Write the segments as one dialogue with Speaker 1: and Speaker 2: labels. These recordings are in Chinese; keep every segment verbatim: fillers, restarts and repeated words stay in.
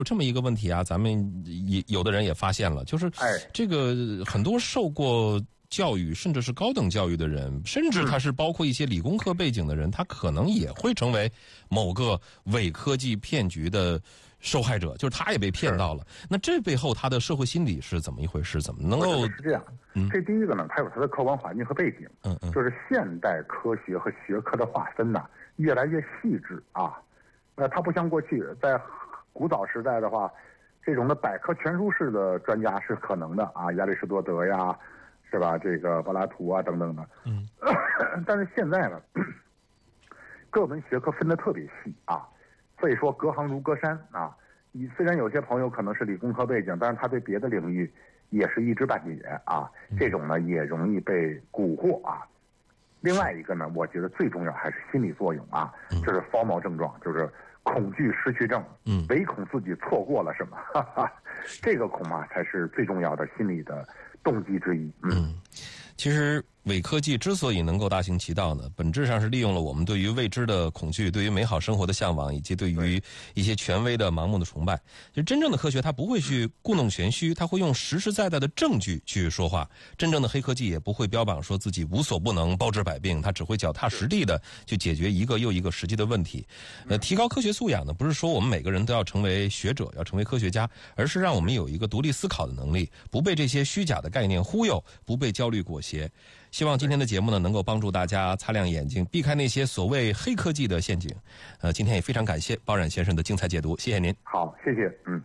Speaker 1: 有这么一个问题啊，咱们也有的人也发现了，就是这个很多受过教育甚至是高等教育的人，甚至他是包括一些理工科背景的人，他可能也会成为某个伪科技骗局的受害者，就是他也被骗到了。那这背后他的社会心理是怎么一回事？怎么能够？
Speaker 2: 是这样，嗯，这第一个呢，它有它的客观环境和背景，
Speaker 1: 嗯嗯，
Speaker 2: 就是现代科学和学科的划分呢越来越细致啊，呃，它不像过去在古早时代的话，这种的百科全书式的专家是可能的啊，亚里士多德呀，是吧？这个柏拉图啊等等的，
Speaker 1: 嗯，
Speaker 2: 但是现在呢，各门学科分得特别细啊。所以说隔行如隔山啊！你虽然有些朋友可能是理工科背景，但是他对别的领域也是一知半解啊。这种呢也容易被蛊惑啊。另外一个呢，我觉得最重要还是心理作用啊，就是 FOMO 症状，就是恐惧失去症，
Speaker 1: 嗯，
Speaker 2: 唯恐自己错过了什么，哈哈，这个恐怕才是最重要的心理的动机之一。嗯，
Speaker 1: 嗯其实伪科技之所以能够大行其道呢，本质上是利用了我们对于未知的恐惧，对于美好生活的向往，以及对于一些权威的盲目的崇拜。就真正的科学，它不会去故弄玄虚，它会用实实在在的证据去说话。真正的黑科技也不会标榜说自己无所不能、包治百病，它只会脚踏实地的去解决一个又一个实际的问题。呃，提高科学素养呢，不是说我们每个人都要成为学者，要成为科学家，而是让我们有一个独立思考的能力，不被这些虚假的概念忽悠，不被焦虑裹挟。希望今天的节目呢，能够帮助大家擦亮眼睛，避开那些所谓黑科技的陷阱。呃，今天也非常感谢包冉先生的精彩解读，谢谢您。
Speaker 2: 好，谢谢。嗯。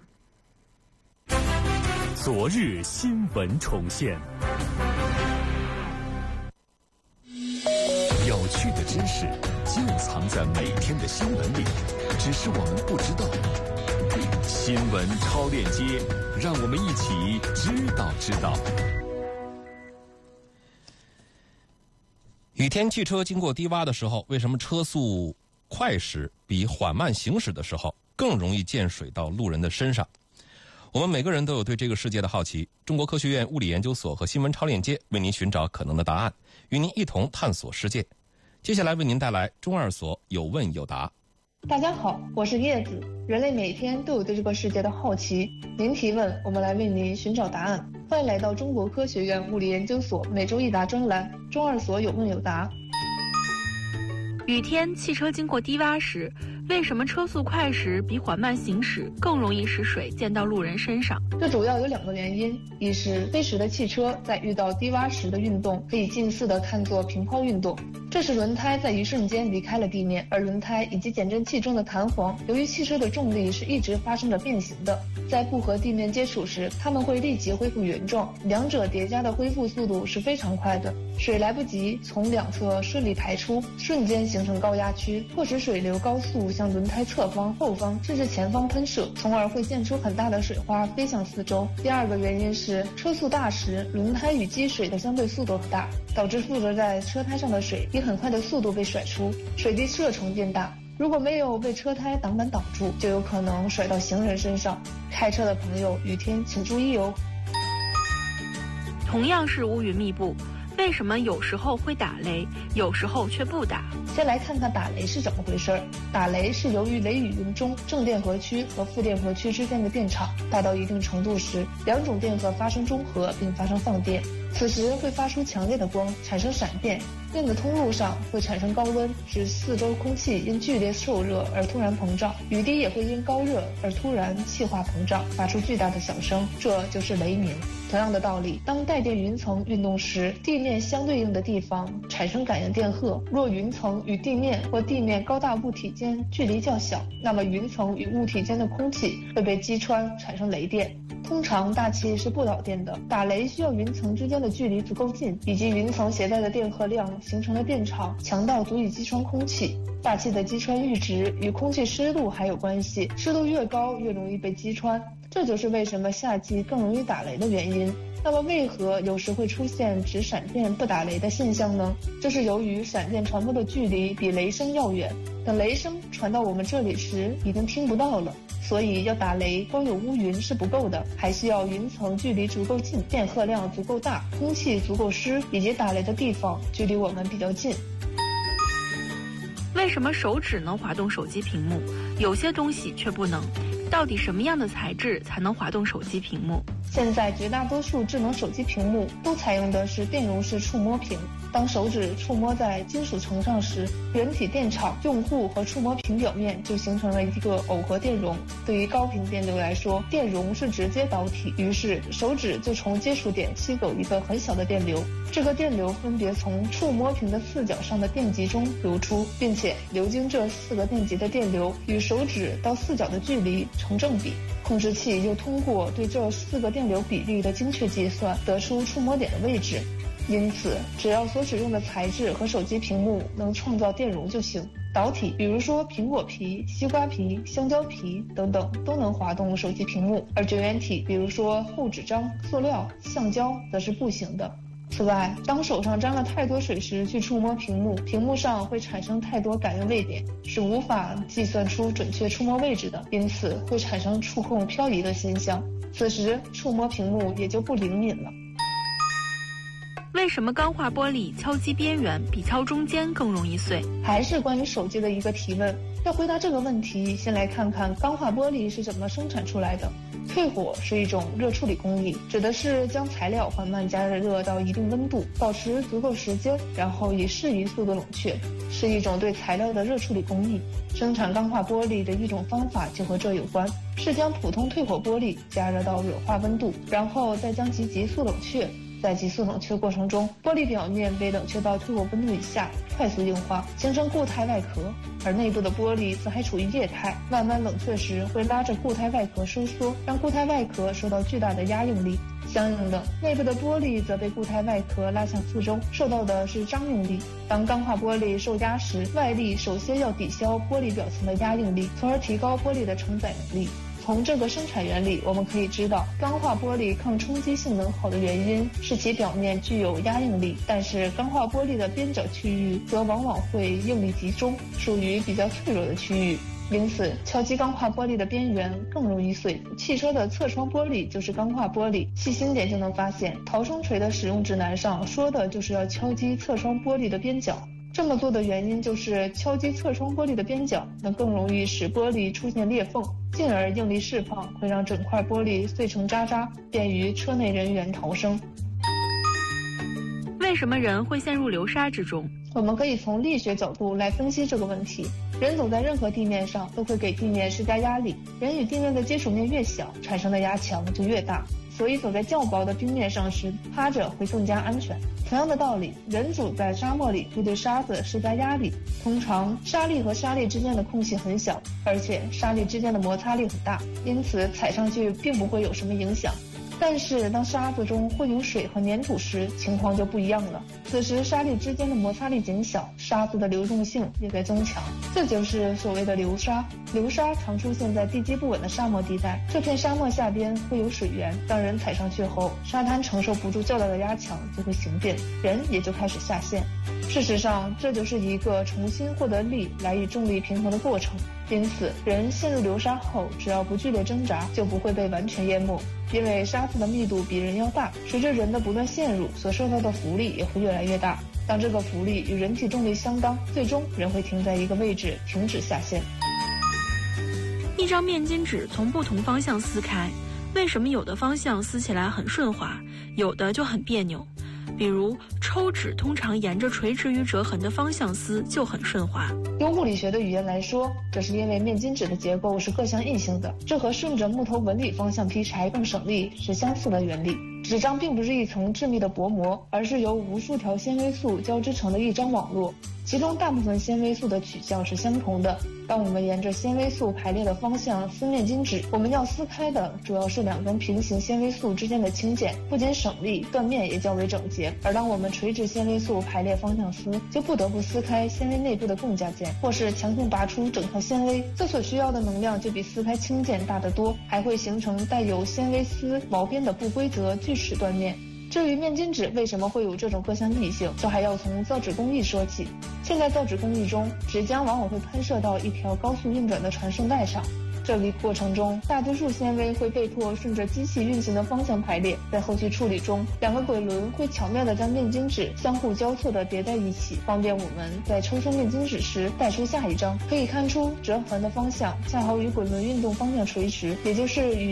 Speaker 3: 昨日新闻重现，有趣的知识就藏在每天的新闻里，只是我们不知道。新闻超链接，让我们一起知道知道。
Speaker 1: 雨天汽车经过低洼的时候，为什么车速快时比缓慢行驶的时候更容易溅水到路人的身上？我们每个人都有对这个世界的好奇。中国科学院物理研究所和新闻超链接为您寻找可能的答案，与您一同探索世界。接下来为您带来中二所有问有答。
Speaker 4: 大家好，我是叶子。人类每天都有对这个世界的好奇，您提问，我们来为您寻找答案。欢迎来到中国科学院物理研究所每周一答专栏，中二所有问有答。
Speaker 5: 雨天汽车经过低洼时，为什么车速快时比缓慢行驶更容易使水溅到路人身上？
Speaker 4: 这主要有两个原因，一是飞驰的汽车在遇到低洼时的运动可以近似的看作平抛运动，这是轮胎在一瞬间离开了地面，而轮胎以及减震器中的弹簧由于汽车的重力是一直发生着变形的，在不和地面接触时它们会立即恢复原状，两者叠加的恢复速度是非常快的，水来不及从两侧顺利排出，瞬间形成高压区，迫使水流高速向轮胎侧方、后方甚至前方喷射，从而会溅出很大的水花飞向四周。第二个原因是车速大时，轮胎与积水的相对速度很大，导致附着在车胎上的水以很快的速度被甩出，水滴射程变大。如果没有被车胎挡板挡住，就有可能甩到行人身上。开车的朋友，雨天请注意哦。
Speaker 5: 同样是乌云密布，为什么有时候会打雷，有时候却不打？
Speaker 4: 先来看看打雷是怎么回事。打雷是由于雷雨云中正电荷区和负电荷区之间的电场大到一定程度时，两种电荷发生中和并发生放电，此时会发出强烈的光，产生闪电。电子通路上会产生高温，使四周空气因剧烈受热而突然膨胀，雨滴也会因高热而突然气化膨胀，发出巨大的响声，这就是雷鸣。同样的道理，当带电云层运动时，地面相对应的地方产生感应电荷，若云层与地面或地面高大物体间距离较小，那么云层与物体间的空气会被击穿，产生雷电。通常大气是不导电的，打雷需要云层之间的距离足够近，以及云层携带的电荷量形成的电场强到足以击穿空气。大气的击穿阈值与空气湿度还有关系，湿度越高越容易被击穿，这就是为什么夏季更容易打雷的原因。那么为何有时会出现只闪电不打雷的现象呢？这是由于闪电传播的距离比雷声要远，等雷声传到我们这里时已经听不到了。所以要打雷，光有乌云是不够的，还需要云层距离足够近，电荷量足够大，空气足够湿，以及打雷的地方距离我们比较近。
Speaker 5: 为什么手指能滑动手机屏幕，有些东西却不能？ 到底什么样的材质才能滑动手机屏幕？
Speaker 4: 现在绝大多数智能手机屏幕都采用的是电容式触摸屏。当手指触摸在金属层上时，人体电场、用户和触摸屏表面就形成了一个耦合电容。对于高频电流来说，电容是直接导体，于是手指就从接触点吸走一个很小的电流。这个电流分别从触摸屏的四角上的电极中流出，并且流经这四个电极的电流与手指到四角的距离成正比。控制器又通过对这四个电流比例的精确计算，得出触摸点的位置。因此，只要所使用的材质和手机屏幕能创造电容就行。导体，比如说苹果皮、西瓜皮、香蕉皮等等，都能滑动手机屏幕；而绝缘体，比如说厚纸张、塑料、橡胶，则是不行的。此外，当手上沾了太多水时去触摸屏幕，屏幕上会产生太多感应位点，是无法计算出准确触摸位置的，因此会产生触控漂移的现象。此时，触摸屏幕也就不灵敏了。
Speaker 5: 为什么钢化玻璃敲击边缘比敲中间更容易碎？
Speaker 4: 还是关于手机的一个提问。要回答这个问题，先来看看钢化玻璃是怎么生产出来的。退火是一种热处理工艺，指的是将材料缓慢加热到一定温度，保持足够时间，然后以适宜速度冷却，是一种对材料的热处理工艺。生产钢化玻璃的一种方法就和这有关，是将普通退火玻璃加热到软化温度，然后再将其急速冷却。在急速冷却过程中，玻璃表面被冷却到退火温度以下，快速硬化，形成固态外壳，而内部的玻璃则还处于液态，慢慢冷却时会拉着固态外壳收缩，让固态外壳受到巨大的压应力。相应的，内部的玻璃则被固态外壳拉向四周，受到的是张应力。当钢化玻璃受压时，外力首先要抵消玻璃表层的压应力，从而提高玻璃的承载能力。从这个生产原理，我们可以知道，钢化玻璃抗冲击性能好的原因是其表面具有压应力，但是钢化玻璃的边角区域则往往会应力集中，属于比较脆弱的区域。因此，敲击钢化玻璃的边缘更容易碎。汽车的侧窗玻璃就是钢化玻璃，细心点就能发现，逃生锤的使用指南上说的就是要敲击侧窗玻璃的边角。这么做的原因就是敲击侧窗玻璃的边角能更容易使玻璃出现裂缝，进而应力释放，会让整块玻璃碎成渣渣，便于车内人员逃生。
Speaker 5: 为什么人会陷入流沙之中？
Speaker 4: 我们可以从力学角度来分析这个问题。人走在任何地面上都会给地面施加压力，人与地面的接触面越小，产生的压强就越大，所以走在较薄的冰面上时，趴着会更加安全。同样的道理，人走在沙漠里会对沙子施加压力，通常沙粒和沙粒之间的空隙很小，而且沙粒之间的摩擦力很大，因此踩上去并不会有什么影响。但是当沙子中混有水和粘土时，情况就不一样了。此时沙粒之间的摩擦力减小，沙子的流动性也在增强，这就是所谓的流沙。流沙常出现在地基不稳的沙漠地带，这片沙漠下边会有水源，当人踩上去后，沙滩承受不住较大的压强，就会形变，人也就开始下陷。事实上，这就是一个重新获得力来与重力平衡的过程。因此，人陷入流沙后，只要不剧烈挣扎，就不会被完全淹没。因为沙子的密度比人要大，随着人的不断陷入，所受到的浮力也会越来越大。当这个浮力与人体重力相当，最终人会停在一个位置，停止下陷。
Speaker 5: 一张面巾纸从不同方向撕开，为什么有的方向撕起来很顺滑，有的就很别扭？比如抽纸通常沿着垂直于折痕的方向撕就很顺滑。
Speaker 4: 用物理学的语言来说，这是因为面巾纸的结构是各项异性的，这和顺着木头纹理方向劈柴更省力是相似的原理。纸张并不是一层致密的薄膜，而是由无数条纤维素交织成的一张网络，其中大部分纤维素的取向是相同的。当我们沿着纤维素排列的方向撕面巾纸，我们要撕开的主要是两根平行纤维素之间的轻剪，不仅省力，断面也较为整洁。而当我们垂直纤维素排列方向撕，就不得不撕开纤维内部的共价件，或是强行拔出整条纤维，这所需要的能量就比撕开轻件大得多，还会形成带有纤维丝毛边的不规则锯齿断面。至于面巾纸为什么会有这种各项异性，这还要从造纸工艺说起。现在造纸工艺中，纸浆往往会喷射到一条高速运转的传送带上， 这一过程中，大多数纤维会被迫顺着机器运行的方向排列，在后期处理中，两个轨轮会巧妙地将面巾纸相互交错地叠在一起，方便我们在抽出面巾纸时带出下一张。可以看出，折痕的方向恰好与滚轮运动方向垂直，也就是与